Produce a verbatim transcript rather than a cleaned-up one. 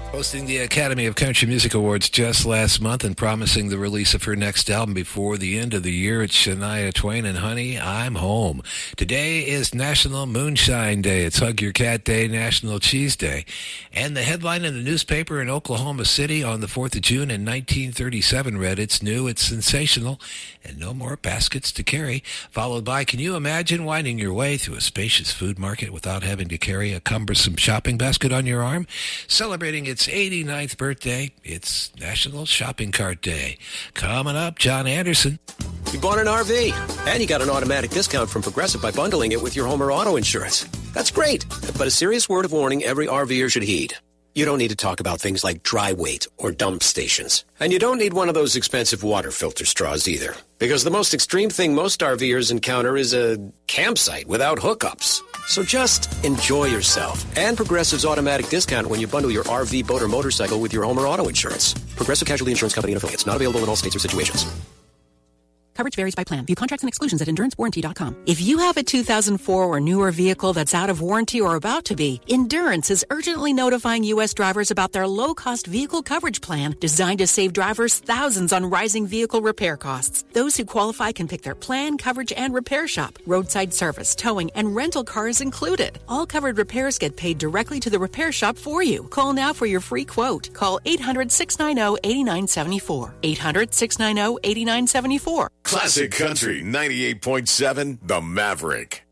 Hosting the Academy of Country Music Awards just last month and promising the release of her next album before the end of the year, it's Shania Twain and Honey, I'm Home. Today is National Moonshine Day. It's Hug Your Cat Day, National Cheese Day. And the headline in the newspaper in Oklahoma City on the fourth of June in nineteen thirty-seven read, "It's new, it's sensational, and no more baskets to carry." Followed by, "Can you imagine winding your way through a spacious food market without having to carry a cumbersome shopping basket on your arm?" Celebrating its eighty-ninth birthday, it's National Shopping Cart Day. Coming up, John Anderson. You bought an R V, and you got an automatic discount from Progressive by bundling it with your home or auto insurance. That's great, but a serious word of warning every RVer should heed. You don't need to talk about things like dry weight or dump stations. And you don't need one of those expensive water filter straws either. Because the most extreme thing most RVers encounter is a campsite without hookups. So just enjoy yourself. And Progressive's automatic discount when you bundle your R V, boat, or motorcycle with your home or auto insurance. Progressive Casualty Insurance Company and Affiliates. Not available in all states or situations. Coverage varies by plan. View contracts and exclusions at endurance warranty dot com. If you have a two thousand four or newer vehicle that's out of warranty or about to be, Endurance is urgently notifying U S drivers about their low-cost vehicle coverage plan designed to save drivers thousands on rising vehicle repair costs. Those who qualify can pick their plan, coverage, and repair shop. Roadside service, towing, and rental cars included. All covered repairs get paid directly to the repair shop for you. Call now for your free quote. Call eight hundred, six nine zero, eight nine seven four. eight hundred, six nine zero, eight nine seven four. Classic Country ninety-eight point seven, The Maverick.